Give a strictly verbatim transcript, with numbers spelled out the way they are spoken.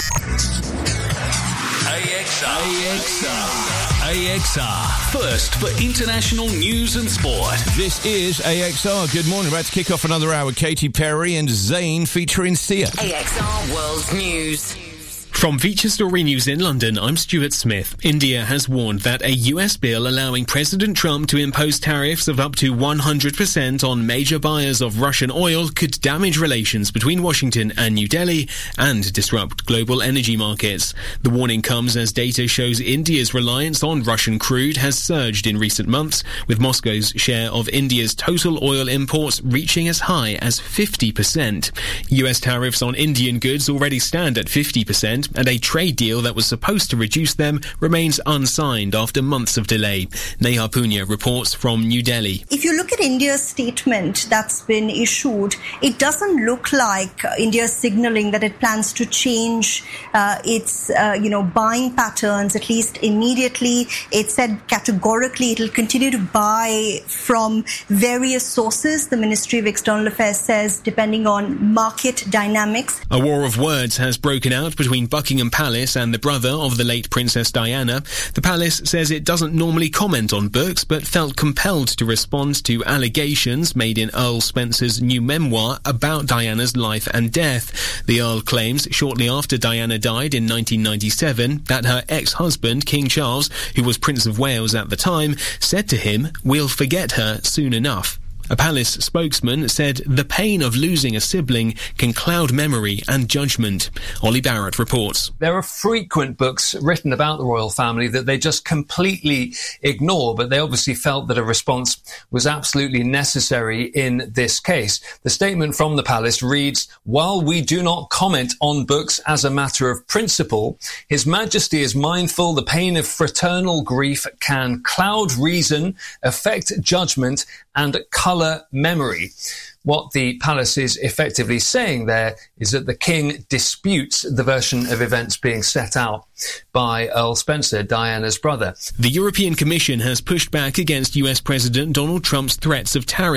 A X R. A X R. A X R. First for international news and sport. This is A X R. Good morning. About to kick off another hour with Katy Perry and Zayn featuring Sia. A X R World News. From Feature Story News in London, I'm Stuart Smith. India has warned that a U S bill allowing President Trump to impose tariffs of up to one hundred percent on major buyers of Russian oil could damage relations between Washington and New Delhi and disrupt global energy markets. The warning comes as data shows India's reliance on Russian crude has surged in recent months, with Moscow's share of India's total oil imports reaching as high as fifty percent. U S tariffs on Indian goods already stand at fifty percent, and a trade deal that was supposed to reduce them remains unsigned after months of delay. Neha Punya reports from New Delhi. If you look at India's statement that's been issued, it doesn't look like uh, India is signaling that it plans to change uh, its, uh, you know, buying patterns, at least immediately. It said categorically it will continue to buy from various sources, the Ministry of External Affairs says, depending on market dynamics. A war of words has broken out between Buckingham Palace and the brother of the late Princess Diana. The palace says it doesn't normally comment on books, but felt compelled to respond to allegations made in Earl Spencer's new memoir about Diana's life and death. The Earl claims shortly after Diana died in nineteen ninety-seven that her ex-husband, King Charles, who was Prince of Wales at the time, said to him, "We'll forget her soon enough." A palace spokesman said the pain of losing a sibling can cloud memory and judgment. Ollie Barrett reports. There are frequent books written about the royal family that they just completely ignore, but they obviously felt that a response was absolutely necessary in this case. The statement from the palace reads, "While we do not comment on books as a matter of principle, His Majesty is mindful the pain of fraternal grief can cloud reason, affect judgment, and colour memory." What the palace is effectively saying there is that the king disputes the version of events being set out by Earl Spencer, Diana's brother. The European Commission has pushed back against U S President Donald Trump's threats of tariffs